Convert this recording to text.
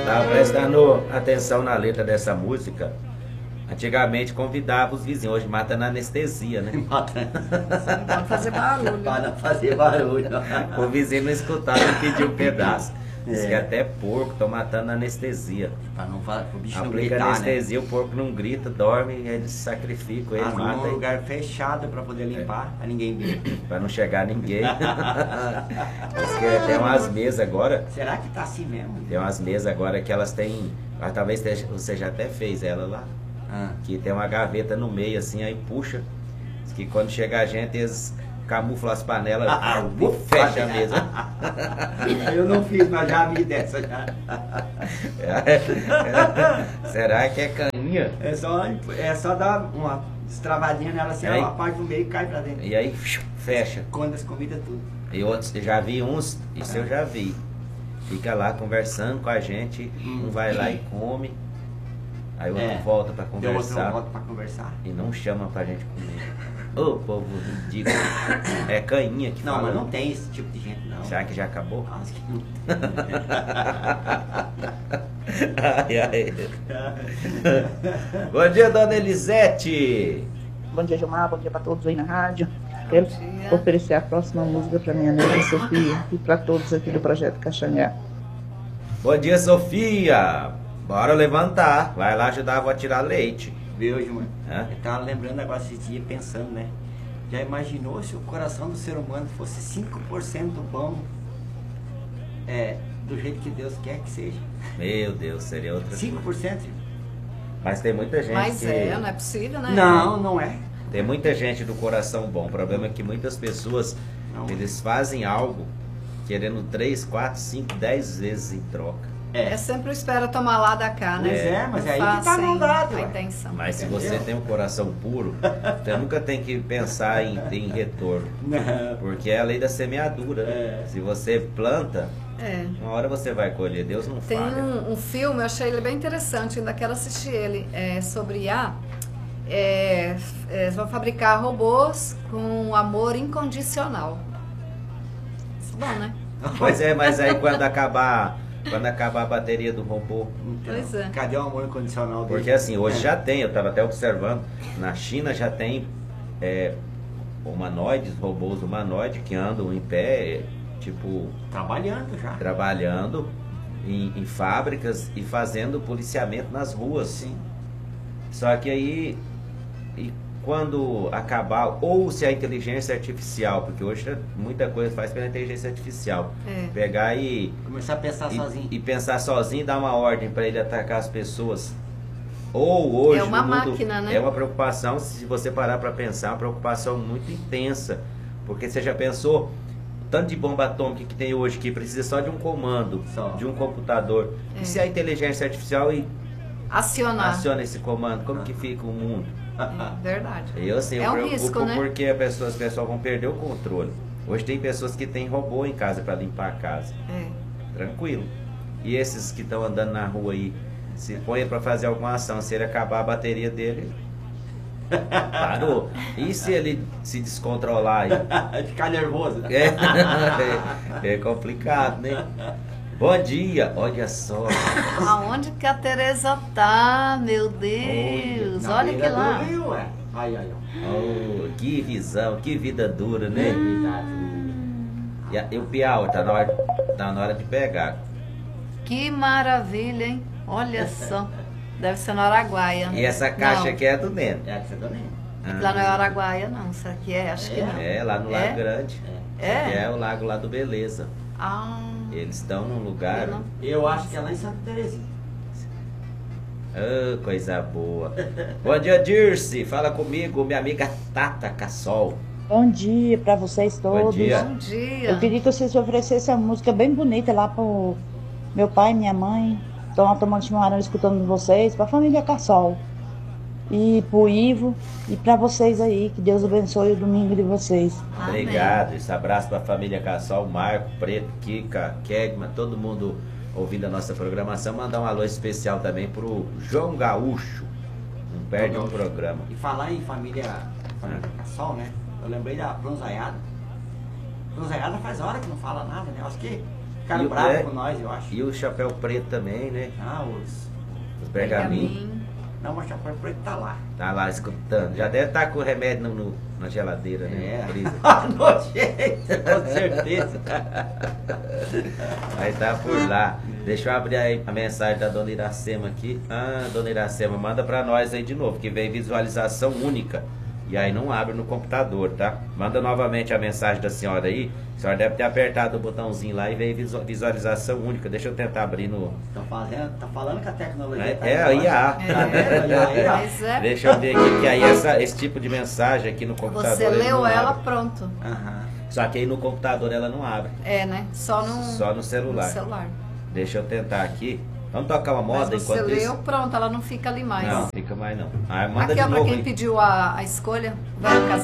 Tava prestando atenção na letra dessa música. Antigamente convidava os vizinhos, hoje mata na anestesia, né? Mata. Para fazer barulho. Para não fazer barulho. O vizinho não escutava e pedia um pedaço. Diz É. que até porco estão matando na anestesia. Para não o bicho não Aplica gritar, anestesia, o porco não grita, dorme, eles sacrificam, eles né? matam. Num lugar fechado para poder limpar, para ninguém ver. Pra não chegar ninguém. Diz que tem umas mesas agora. Será que tá assim mesmo? Tem umas mesas agora que elas têm. Talvez você já até fez ela lá. Ah. Que tem uma gaveta no meio assim, aí puxa. Diz que quando chega a gente, eles camuflam as panelas e fecha a mesa. Eu não fiz, mas já vi dessa já. Será que é caninha? É só dar uma destravadinha nela assim, Aí. a parte do meio cai pra dentro. E aí fecha. Quando as comidas tudo. E outros, eu já vi uns, isso eu já vi. Fica lá conversando com a gente, um vai lá e come, aí o outro volta pra Tem outro conversar volta pra conversar. e não chama pra gente comer. Ô povo ridículo. É caninha que Não, fala. mas não tem esse tipo de gente, não. Será que já acabou? Acho que não. Ai, ai. Bom dia, dona Elisete. Bom dia, Gilmar. Bom dia para todos aí na rádio. Quero dia. oferecer a próxima música para minha neta Sofia e para todos aqui do Projeto Caxangá. Bom dia, Sofia. Bora levantar. Vai lá ajudar a avó a tirar leite. Viu, Gilmar? Hã? Eu tava lembrando agora esses dias, pensando, né? Já imaginou se o coração do ser humano fosse 5% bom, do jeito que Deus quer que seja? Meu Deus, seria outra coisa. 5%? Mas tem muita gente Mas que... não é possível, né? Não, não é. Tem muita gente do coração bom. O problema é que muitas pessoas, Não. eles fazem algo querendo 3, 4, 5, 10 vezes em troca. É sempre espera tomar lá da cá, né? Pois é, mas Não aí que faz tá sem maldade, a ué. intenção. Mas se Entendeu? você tem um coração puro, você nunca tem que pensar em retorno. Não. Porque é a lei da semeadura. É. Se você planta, É. uma hora você vai colher. Deus não Tem falha. um filme, eu achei ele bem interessante, ainda quero assistir ele, sobre IA. Vão fabricar robôs com amor incondicional. Isso é bom, né? Pois é, mas aí quando acabar a bateria do robô. Então, Pois é. cadê o amor incondicional dele? Porque assim, hoje já tem, eu estava até observando, na China já tem humanoides, robôs humanoides que andam em pé, tipo, Trabalhando já. trabalhando em fábricas e fazendo policiamento nas ruas. Sim. Só que aí, e quando acabar, ou se a inteligência artificial, porque hoje muita coisa faz pela inteligência artificial, É. pegar Começar a pensar sozinho. e pensar sozinho e dar uma ordem para ele atacar as pessoas. Ou hoje É uma no mundo, máquina, né? é uma preocupação, se você parar para pensar, uma preocupação muito intensa, porque você já pensou tanto de bomba atômica que tem hoje que precisa só de um comando, Só. de um computador. É. E se a inteligência artificial Acionar. aciona esse comando, como que fica o mundo? É, verdade. Eu assim, É eu um preocupo risco, né? porque as pessoas vão perder o controle. Hoje tem pessoas que têm robô em casa para limpar a casa. É. Tranquilo. E esses que estão andando na rua aí, se põe para fazer alguma ação, se ele acabar a bateria dele, parou. E se ele se descontrolar aí? Ficar nervoso. É complicado, né? Bom dia, olha só. Aonde que a Tereza tá, meu Deus? Na Olha que beira do lá. rio, ué. Aí, ó. Oh, que visão, que vida dura, né? Verdade. E o piau tá na hora de pegar. Que maravilha, hein? Olha só. Deve ser no Araguaia. E essa caixa Não, aqui é do Neno. É que você também. lá não é Araguaia, não. Isso aqui acho que não. É, lá no É? Lago Grande. É? Esse aqui é o lago lá do Beleza. Ah, Eles estão num lugar. eu não- Eu acho que é lá em Santa Terezinha. Ah, coisa boa. Bom dia, Dirce. Fala comigo, minha amiga Tata Cassol. Bom dia para vocês todos. Bom dia. Bom dia. Eu queria que vocês oferecessem uma música bem bonita lá pro meu pai e minha mãe. Estão lá tomando chimarrão escutando vocês, para a família Cassol. E pro Ivo e para vocês aí. Que Deus abençoe o domingo de vocês. Amém. Obrigado. Esse abraço para a família Cassol, Marco, Preto, Kika, Kegman, todo mundo ouvindo a nossa programação. Mandar um alô especial também pro João Gaúcho. Não perde um programa. E falar em família Cassol, né? Eu lembrei da bronzaiada. Bronzaiada faz hora que não fala nada, né? Acho que Ficaram bravos com nós, eu acho. E o chapéu preto também, né? Ah, os pergaminho. Não, mas o chapéu preto tá lá. Tá lá escutando. Já deve estar com o remédio na geladeira, né? É. Brisa. Nojento, com certeza. Aí tá por lá. Deixa eu abrir aí a mensagem da dona Iracema aqui. Ah, dona Iracema, manda pra nós aí de novo, que vem visualização única. E aí não abre no computador, tá? Manda novamente a mensagem da senhora aí. A senhora deve ter apertado o botãozinho lá e veio visualização única. Deixa eu tentar abrir no... Tá falando que a tecnologia tá a IA. Tá vendo? IA. Mas é, Deixa eu ver aqui, que aí esse tipo de mensagem aqui no computador... você ele leu não ela, abre. pronto. Aham. Só que aí no computador ela não abre. É, né? Só no celular. No celular. Deixa eu tentar aqui. Vamos tocar uma moda Mas você enquanto leu, isso? Pronto, ela não fica ali mais. Não, fica mais não. Ah, manda Aqui, de ó, pra novo quem aí. pediu a escolha, vai no casamento.